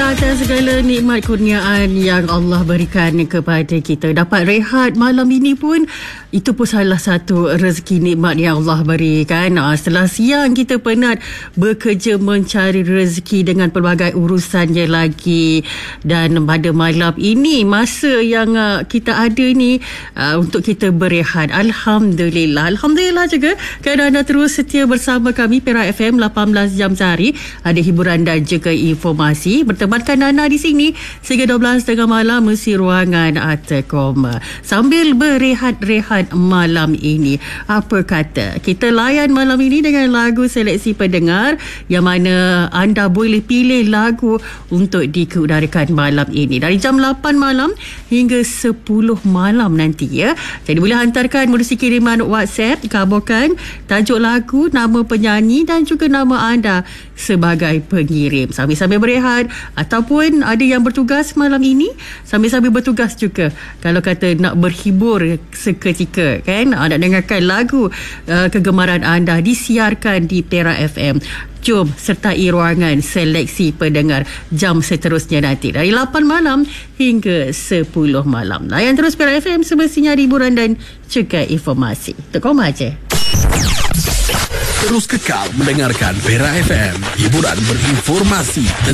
Alhamdulillah atas segala nikmat kurniaan yang Allah berikan kepada kita. Dapat rehat malam ini pun, itu pun salah satu rezeki nikmat yang Allah berikan. Setelah siang kita penat bekerja mencari rezeki dengan pelbagai urusannya lagi. Dan pada malam ini, masa yang kita ada ni untuk kita berehat. Alhamdulillah. Alhamdulillah juga kerana anda terus setia bersama kami Perak FM 18 jam sehari. Ada hiburan dan juga informasi. Bertemankan Nana di sini sehingga 12.30 malam mesti ruangan Atakom. Sambil berehat-rehat malam ini, apa kata kita layan malam ini dengan lagu seleksi pendengar yang mana anda boleh pilih lagu untuk dikeudarakan malam ini dari jam 8 malam hingga 10 malam nanti ya. Jadi boleh hantarkan menerusi kiriman WhatsApp, kabarkan tajuk lagu, nama penyanyi dan juga nama anda sebagai pengirim. Sambil-sambil berehat ataupun ada yang bertugas malam ini, sambil-sambil bertugas juga kalau kata nak berhibur seketika kan, nak dengarkan lagu kegemaran anda disiarkan di Perak FM. Jom sertai ruangan seleksi pendengar jam seterusnya nanti dari 8 malam hingga 10 malam. Layan terus Perak FM, semestinya hiburan dan juga informasi. Tekom aja. Terus kekal mendengarkan Perak FM, hiburan berinformasi